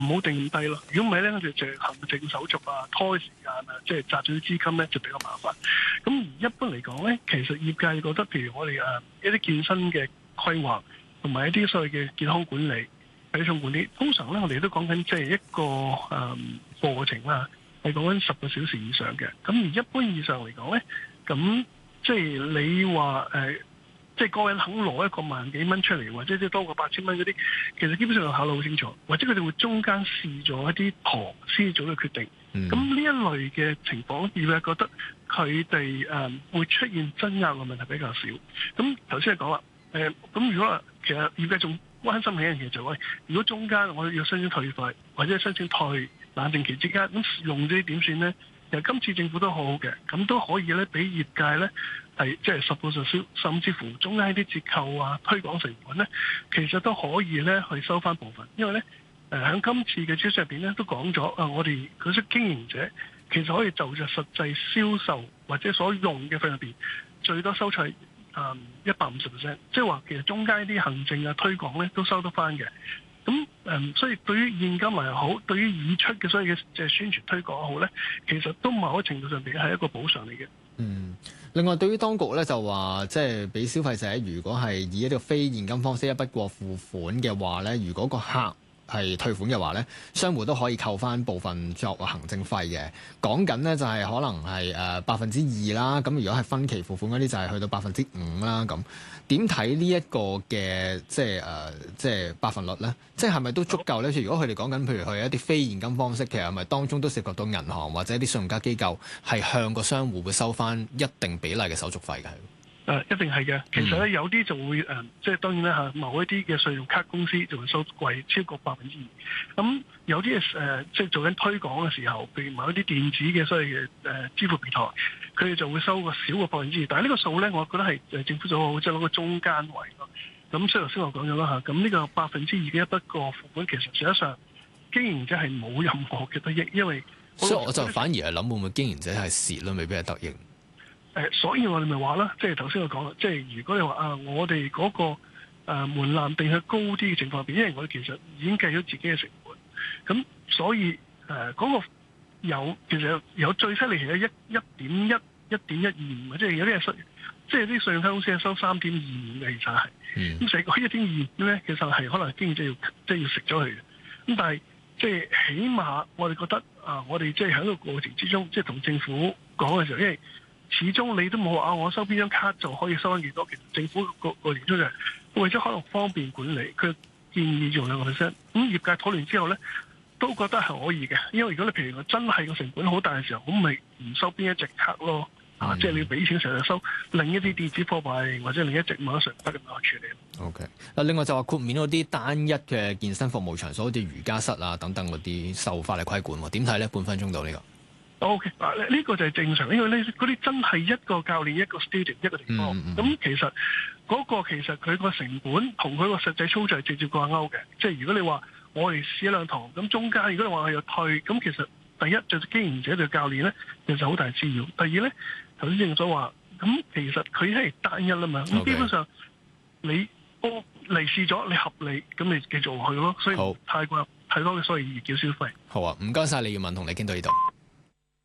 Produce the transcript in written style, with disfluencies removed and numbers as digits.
唔好定咁低咯。如果唔係咧，我哋就行政手續啊、拖時間啊，即係賺咗啲資金咧，就比較麻煩。咁而一般嚟講咧，其實業界覺得，譬如我哋一啲健身嘅規劃，同埋一啲所謂嘅健康管理、體重管理，通常咧我哋都講緊即係一個課程啦，係講緊10個小時以上嘅。咁而一般以上嚟講咧，咁即係你話即係個人肯攞一個萬幾蚊出嚟，或者即係多過8000蚊嗰啲，其實基本上考慮好清楚，或者佢哋會中間試咗一啲堂先做嘅決定。咁呢一類嘅情況，業界覺得佢哋會出現爭拗嘅問題比較少。咁頭先係講啦，咁如果其實業界仲關心嘅一樣嘢就係，如果中間我要申請退費或者申請退冷靜期之間，咁用呢啲點算呢？其實今次政府都好好嘅，咁都可以咧俾業界咧係即係10%，甚至乎中間啲折扣啊、推廣成本咧，其實都可以咧去收翻部分。因為咧喺今次嘅諮詢入邊咧都講咗我哋嗰啲經營者其實可以就着實際銷售或者所用嘅費入邊最多收取150%，即係話其實中間啲行政啊、推廣咧都收得翻嘅。咁所以對於現金嚟又好，對於已出嘅所謂嘅即係宣傳推廣好咧，其實都某一程度上邊係一個補償嚟嘅。 另外對於當局咧就話，即係俾消費者如果係以一個非現金方式一筆過付款嘅話咧，如果個客係退款嘅話咧，商戶都可以扣翻部分作行政費嘅。講緊呢就係可能係2%啦，咁如果係分期付款嗰啲就係去到5%啦。咁點睇呢一個嘅即係百分率咧？即係咪都足夠咧？如果佢哋講緊譬如佢一啲非現金方式，其實係咪當中都涉及到銀行或者一啲信用卡機構係向個商戶會收翻一定比例嘅手續費嘅？ 一定係嘅。其實咧有啲就會即係當然啦某一啲嘅信用卡公司就會收貴超過2%。咁有啲即係做緊推廣嘅時候，譬如某一啲電子嘅所謂嘅支付平台，佢哋就會收個少過2%。但係呢個數咧，我覺得係政府做好，即係攞個中間位咯。咁所以頭先我講咗啦咁呢個2%嘅一筆過付款，其實實際上經營者係冇任何嘅得益，因為所以我就反而係諗會唔會經營者係蝕咯，未必係得益。 所以我哋咪話啦，即係頭先我講啦，即係如果你話我哋嗰個門檻定係高啲嘅情況入邊，因為我哋其實已經計咗自己嘅成本，咁所以嗰個其實有最犀利係1.1、1.125，即係有啲係即係啲信用卡公司係收3.25嘅，其實係，咁成個1.25咧，其實係可能經營者要食咗佢嘅，咁但係即係起碼我哋覺得我哋即係喺個過程之中，即係同政府講嘅時候，因為始終你都冇話我收邊張卡就可以收翻幾多，其實政府個過程中就係為咗可能方便管理，佢建議用2%。咁業界討論之後咧，都覺得係可以嘅，因為如果你譬如真係個成本好大嘅時候，咁咪唔收邊一隻卡咯，即係你要俾錢成日收另一啲電子貨幣或者另一隻某一常得咁樣去處理。 OK， 另外就話豁免嗰啲單一嘅健身服務場所，好似瑜伽室啊等等嗰啲受法例規管，點睇咧？半分鐘到呢個。 OK， 呢個就係正常，因為呢嗰啲真係一個教練一個 studio 一個地方，咁其實嗰個其實佢個成本同佢個實際操作係直接掛鈎嘅。即係如果你話我哋試一兩堂，咁中間如果你話我有退，咁其實第一就經營者對教練咧，其實好大滋擾。第二咧，頭先正所話，咁其實佢係單一啦嘛，咁基本上你嚟試咗，你合理，咁你繼續去咯。所以太多嘅所謂叫消費。 好啊，唔該晒李耀文，同你傾到呢度。